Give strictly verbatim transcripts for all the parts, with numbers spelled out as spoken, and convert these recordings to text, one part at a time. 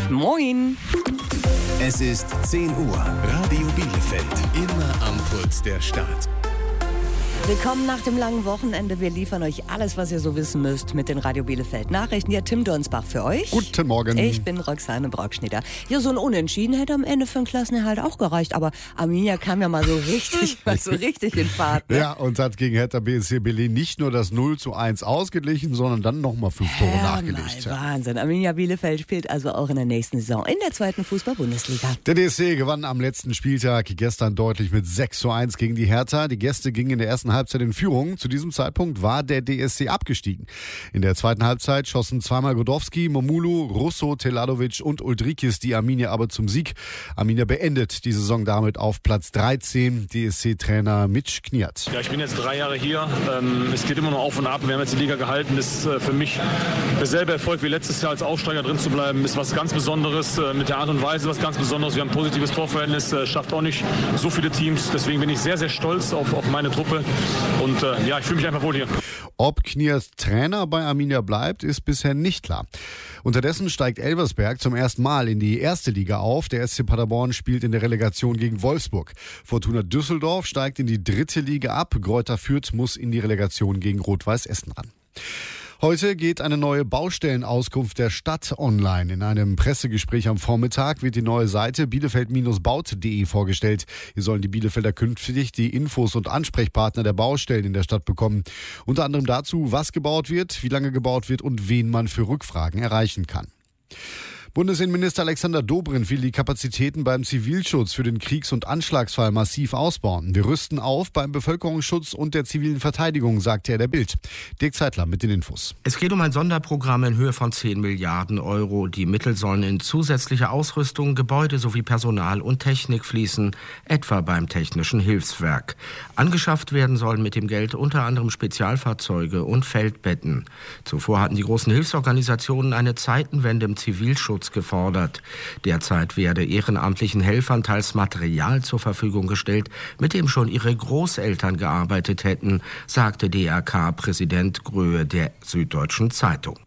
Moin. Es ist zehn Uhr. Radio Bielefeld. Immer am Puls der Stadt. Willkommen nach dem langen Wochenende. Wir liefern euch alles, was ihr so wissen müsst mit den Radio Bielefeld Nachrichten. Ja, Tim Dornsbach für euch. Guten Morgen. Ich bin Roxane Brockschnitter. Ja, so ein Unentschieden hätte am Ende für den Klassenerhalt auch gereicht. Aber Arminia kam ja mal so richtig, mal so richtig in Fahrt. Ne? Ja, und hat gegen Hertha B S C Berlin nicht nur das null zu eins ausgeglichen, sondern dann nochmal fünf Tore ja, nachgelegt. Mal, Wahnsinn. Arminia Bielefeld spielt also auch in der nächsten Saison in der zweiten Fußball-Bundesliga. Der D S C gewann am letzten Spieltag gestern deutlich mit sechs zu eins gegen die Hertha. Die Gäste gingen in der ersten Halbzeit in Führung. Zu diesem Zeitpunkt war der D S C abgestiegen. In der zweiten Halbzeit schossen zweimal Godowski, Momulu, Russo, Teladovic und Uldrikis die Arminia aber zum Sieg. Arminia beendet die Saison damit auf Platz dreizehn. D S C-Trainer Mitch Kniat. Ja, ich bin jetzt drei Jahre hier. Ähm, es geht immer noch auf und ab. Wir haben jetzt die Liga gehalten. Das ist äh, für mich derselbe Erfolg wie letztes Jahr als Aufsteiger drin zu bleiben. Ist was ganz Besonderes. Äh, mit der Art und Weise was ganz Besonderes. Wir haben ein positives Torverhältnis. Äh, schafft auch nicht so viele Teams. Deswegen bin ich sehr, sehr stolz auf, auf meine Truppe. Und äh, ja, ich fühle mich einfach wohl hier. Ob Kniat Trainer bei Arminia bleibt, ist bisher nicht klar. Unterdessen steigt Elversberg zum ersten Mal in die erste Liga auf. Der S C Paderborn spielt in der Relegation gegen Wolfsburg. Fortuna Düsseldorf steigt in die dritte Liga ab. Greuther Fürth muss in die Relegation gegen Rot-Weiß Essen ran. Heute geht eine neue Baustellenauskunft der Stadt online. In einem Pressegespräch am Vormittag wird die neue Seite bielefeld baut punkt de vorgestellt. Hier sollen die Bielefelder künftig die Infos und Ansprechpartner der Baustellen in der Stadt bekommen. Unter anderem dazu, was gebaut wird, wie lange gebaut wird und wen man für Rückfragen erreichen kann. Bundesinnenminister Alexander Dobrindt will die Kapazitäten beim Zivilschutz für den Kriegs- und Anschlagsfall massiv ausbauen. Wir rüsten auf beim Bevölkerungsschutz und der zivilen Verteidigung, sagte er der Bild. Dirk Zeitler mit den Infos. Es geht um ein Sonderprogramm in Höhe von zehn Milliarden Euro. Die Mittel sollen in zusätzliche Ausrüstung, Gebäude sowie Personal und Technik fließen, etwa beim Technischen Hilfswerk. Angeschafft werden sollen mit dem Geld unter anderem Spezialfahrzeuge und Feldbetten. Zuvor hatten die großen Hilfsorganisationen eine Zeitenwende im Zivilschutz gefordert. Derzeit werde ehrenamtlichen Helfern teils Material zur Verfügung gestellt, mit dem schon ihre Großeltern gearbeitet hätten, sagte D R K-Präsident Gröhe der Süddeutschen Zeitung.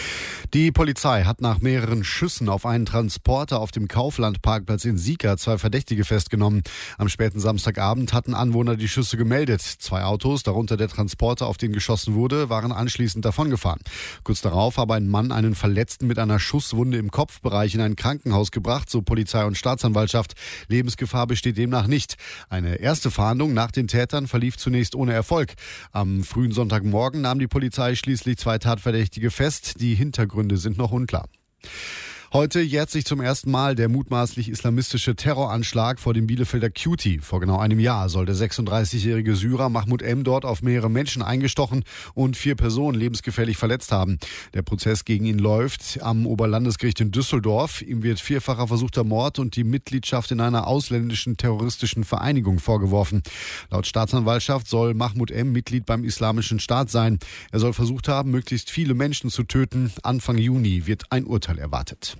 Die Polizei hat nach mehreren Schüssen auf einen Transporter auf dem Kauflandparkplatz in Sieka zwei Verdächtige festgenommen. Am späten Samstagabend hatten Anwohner die Schüsse gemeldet. Zwei Autos, darunter der Transporter, auf den geschossen wurde, waren anschließend davongefahren. Kurz darauf habe ein Mann einen Verletzten mit einer Schusswunde im Kopfbereich in ein Krankenhaus gebracht, so Polizei und Staatsanwaltschaft. Lebensgefahr besteht demnach nicht. Eine erste Fahndung nach den Tätern verlief zunächst ohne Erfolg. Am frühen Sonntagmorgen nahm die Polizei schließlich zwei Tatverdächtige fest. Die Hintergründe sind noch unklar. Heute jährt sich zum ersten Mal der mutmaßlich islamistische Terroranschlag vor dem Bielefelder Cutie. Vor genau einem Jahr soll der sechsunddreißigjährige Syrer Mahmoud M. dort auf mehrere Menschen eingestochen und vier Personen lebensgefährlich verletzt haben. Der Prozess gegen ihn läuft am Oberlandesgericht in Düsseldorf. Ihm wird vierfacher versuchter Mord und die Mitgliedschaft in einer ausländischen terroristischen Vereinigung vorgeworfen. Laut Staatsanwaltschaft soll Mahmoud M. Mitglied beim Islamischen Staat sein. Er soll versucht haben, möglichst viele Menschen zu töten. Anfang Juni wird ein Urteil erwartet.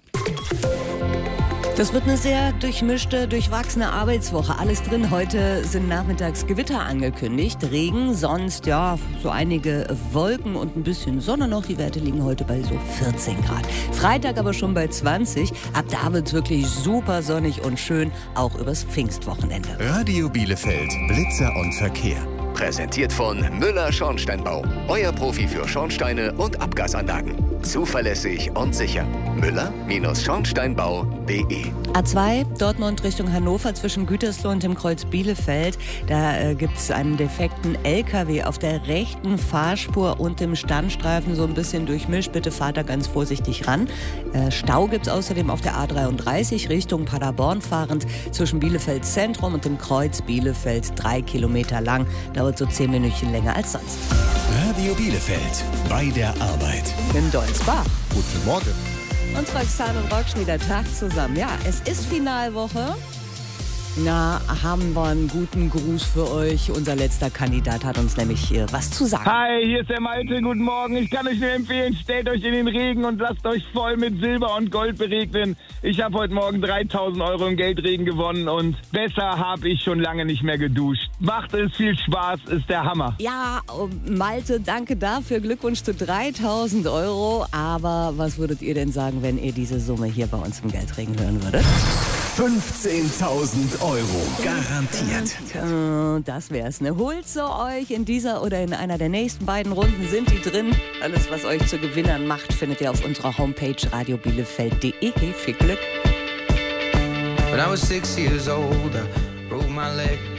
Das wird eine sehr durchmischte, durchwachsene Arbeitswoche. Alles drin. Heute sind nachmittags Gewitter angekündigt. Regen, sonst ja so einige Wolken und ein bisschen Sonne noch. Die Werte liegen heute bei so vierzehn Grad. Freitag aber schon bei zwanzig. Ab da wird es wirklich super sonnig und schön, auch übers Pfingstwochenende. Radio Bielefeld, Blitzer und Verkehr. Präsentiert von Müller Schornsteinbau. Euer Profi für Schornsteine und Abgasanlagen. Zuverlässig und sicher. Müller Schornsteinbau punkt de. A zwei, Dortmund Richtung Hannover zwischen Gütersloh und dem Kreuz Bielefeld. Da äh, gibt es einen defekten L K W auf der rechten Fahrspur und dem Standstreifen so ein bisschen durchmischt. Bitte fahrt da ganz vorsichtig ran. Äh, Stau gibt es außerdem auf der A dreiunddreißig Richtung Paderborn fahrend zwischen Bielefeld Zentrum und dem Kreuz Bielefeld. Drei Kilometer lang. Dauert so zehn Minütchen länger als sonst. Radio Bielefeld, bei der Arbeit. In Dolzbach. Guten Morgen. Und Roxane und Rockschnieder Tag zusammen. Ja, es ist Finalwoche. Na, haben wir einen guten Gruß für euch. Unser letzter Kandidat hat uns nämlich äh, was zu sagen. Hi, hier ist der Malte, guten Morgen. Ich kann euch nur empfehlen, stellt euch in den Regen und lasst euch voll mit Silber und Gold beregnen. Ich habe heute Morgen dreitausend Euro im Geldregen gewonnen und besser habe ich schon lange nicht mehr geduscht. Macht es viel Spaß, ist der Hammer. Ja, Malte, danke dafür. Glückwunsch zu dreitausend Euro. Aber was würdet ihr denn sagen, wenn ihr diese Summe hier bei uns im Geldregen hören würdet? fünfzehntausend Euro garantiert. Äh, Das wär's, ne? Holt sie euch in dieser oder in einer der nächsten beiden Runden, sind die drin. Alles, was euch zu Gewinnern macht, findet ihr auf unserer Homepage radio bielefeld punkt de. Viel Glück. When I was six years old, I broke my leg.